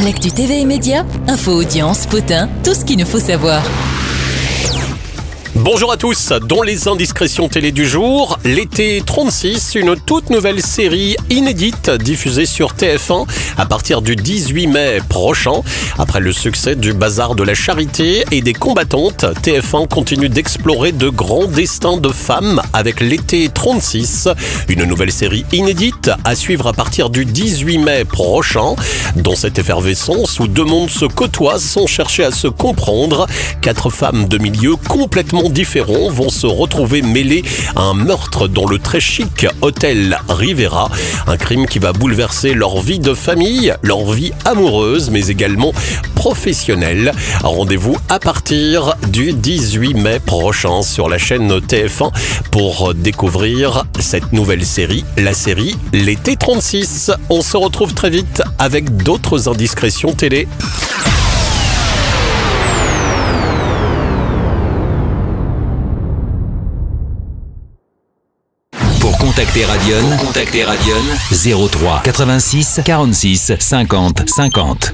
L'actu TV et médias, info, audience, potin, tout ce qu'il nous faut savoir. Bonjour à tous, dans les indiscrétions télé du jour, l'été 36, une toute nouvelle série inédite diffusée sur TF1 à partir du 18 mai prochain. Après le succès du Bazar de la Charité et des combattantes, TF1 continue d'explorer de grands destins de femmes avec l'été 36, une nouvelle série inédite à suivre à partir du 18 mai prochain. Dans cette effervescence où deux mondes se côtoient sans chercher à se comprendre, 4 femmes de milieux complètement différents vont se retrouver mêlés à un meurtre dans le très chic hôtel Rivera. Un crime qui va bouleverser leur vie de famille, leur vie amoureuse, mais également professionnelle. Rendez-vous à partir du 18 mai prochain sur la chaîne TF1 pour découvrir cette nouvelle série, la série L'été 36. On se retrouve très vite avec d'autres indiscrétions télé. Pour contacter Radion, 03 86 46 50 50.